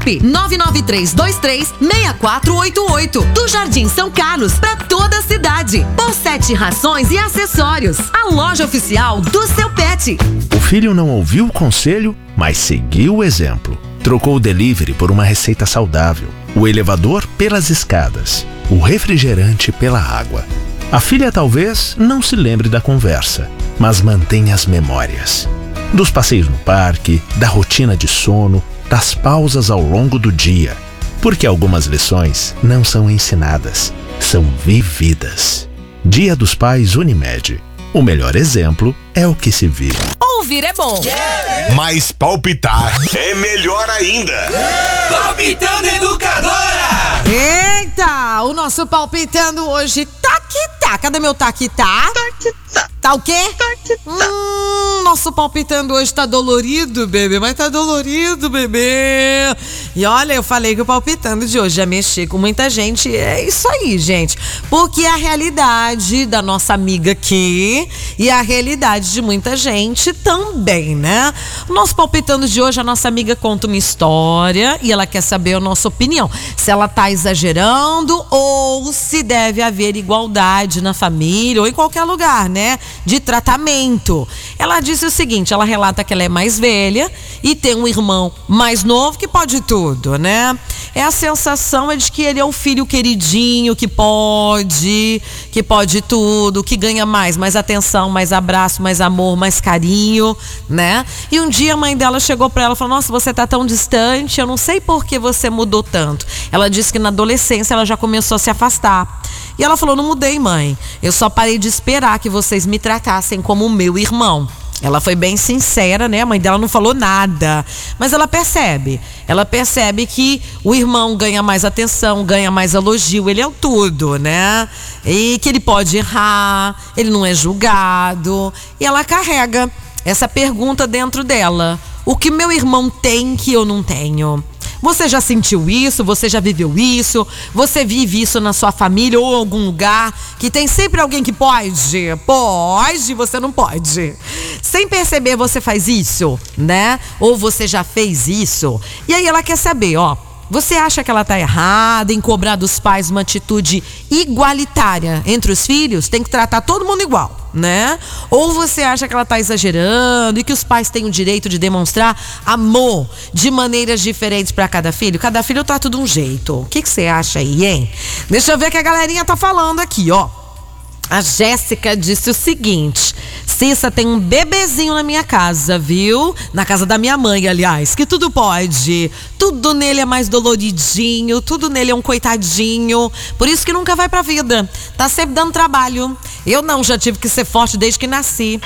WhatsApp 993236488. Do Jardim São Carlos para toda a cidade. Possete Rações e Acessórios. A loja oficial do seu pet. O filho não ouviu o conselho, mas seguiu o exemplo. Trocou o delivery por uma receita saudável, o elevador pelas escadas, o refrigerante pela água. A filha talvez não se lembre da conversa, mas mantém as memórias. Dos passeios no parque, da rotina de sono, das pausas ao longo do dia. Porque algumas lições não são ensinadas, são vividas. Dia dos Pais Unimed. O melhor exemplo é o que se vive. Ouvir é bom. Mas palpitar é melhor ainda. Palpitando Educadora! Eita, o nosso palpitando hoje tá que tá. Cadê meu tá que tá? Tá o quê? Nosso palpitando hoje tá dolorido, bebê. Mas tá dolorido, bebê. E olha, eu falei que o palpitando de hoje ia mexer com muita gente. É isso aí, gente. Porque a realidade da nossa amiga aqui e a realidade de muita gente também, né? O nosso palpitando de hoje, a nossa amiga conta uma história e ela quer saber a nossa opinião. Se ela tá exagerando ou se deve haver igualdade na família ou em qualquer lugar, né? De tratamento. Ela disse o seguinte, ela relata que ela é mais velha e tem um irmão mais novo que pode tudo, né? A sensação é de que ele é o filho queridinho, que pode tudo, que ganha mais atenção, mais abraço, mais amor, mais carinho, né? E um dia a mãe dela chegou pra ela e falou, nossa, você tá tão distante, eu não sei por que você mudou tanto. Ela disse que na adolescência ela já começou a se afastar. E ela falou, não mudei, mãe, eu só parei de esperar que vocês me tratassem como o meu irmão. Ela foi bem sincera, né? A mãe dela não falou nada. Mas ela percebe que o irmão ganha mais atenção, ganha mais elogio. Ele é o tudo, né? E que ele pode errar, ele não é julgado. E ela carrega essa pergunta dentro dela. O que meu irmão tem que eu não tenho? Você já sentiu isso? Você já viveu isso? Você vive isso na sua família ou em algum lugar que tem sempre alguém que pode? Pode, você não pode. Sem perceber, você faz isso, né? Ou você já fez isso? E aí ela quer saber, ó. Você acha que ela tá errada em cobrar dos pais uma atitude igualitária entre os filhos? Tem que tratar todo mundo igual, né? Ou você acha que ela tá exagerando e que os pais têm o direito de demonstrar amor de maneiras diferentes para cada filho? Cada filho trata de um jeito. O que você acha aí, hein? Deixa eu ver o que a galerinha tá falando aqui, ó. A Jéssica disse o seguinte: Cissa, tem um bebezinho na minha casa, viu? Na casa da minha mãe, aliás, que tudo pode. Tudo nele é mais doloridinho, tudo nele é um coitadinho. Por isso que nunca vai pra vida. Tá sempre dando trabalho. Eu não, já tive que ser forte desde que nasci.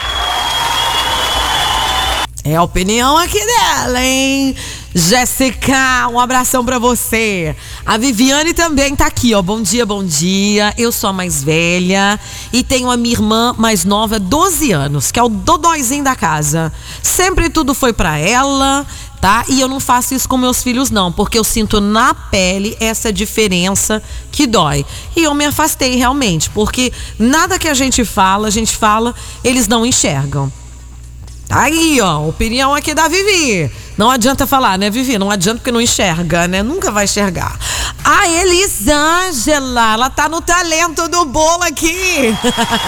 É a opinião aqui dela, hein? Jéssica, um abração pra você. A Viviane também tá aqui, ó. Bom dia, bom dia. Eu sou a mais velha e tenho a minha irmã mais nova, 12 anos, que é o dodóizinho da casa. Sempre tudo foi pra ela, tá? E eu não faço isso com meus filhos não, porque eu sinto na pele essa diferença que dói. E eu me afastei realmente, porque nada que a gente fala, eles não enxergam. Tá aí, ó, opinião aqui da Vivi. Não adianta falar, né, Vivi? Não adianta porque não enxerga, né? Nunca vai enxergar. A Elisângela, ela tá no talento do bolo aqui.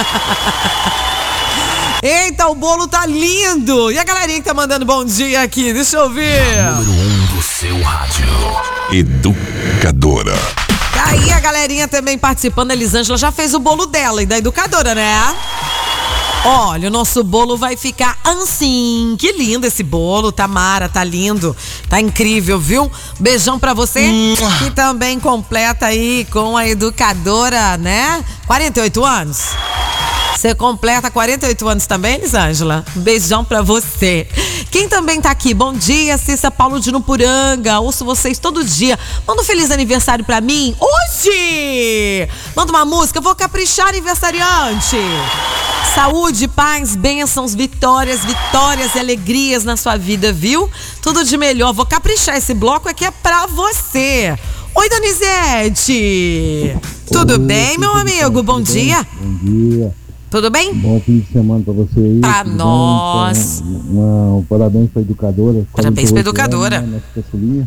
Eita, o bolo tá lindo. E a galerinha que tá mandando bom dia aqui, deixa eu ver. Número 1 do seu rádio. Educadora. Tá aí a galerinha também participando. A Elisângela já fez o bolo dela e da Educadora, né? Olha, o nosso bolo vai ficar assim. Que lindo esse bolo, Tamara, tá lindo. Tá incrível, viu? Beijão pra você, que também completa aí com a Educadora, né? 48 anos. Você completa 48 anos também, Elisângela? Beijão pra você. Quem também tá aqui? Bom dia, Cissa, Paulo de Nupuranga. Ouço vocês todo dia. Manda um feliz aniversário pra mim hoje. Manda uma música, vou caprichar aniversariante. Saúde, paz, bênçãos, vitórias e alegrias na sua vida, viu? Tudo de melhor. Vou caprichar, esse bloco aqui é pra você. Oi, Donizete. Tudo bem, meu amigo? Bom dia. Bom dia. Tudo bem? Bom fim de semana pra você aí. Pra nós. Parabéns pra Educadora. Parabéns pra Educadora. Anos, nossa caçulinha.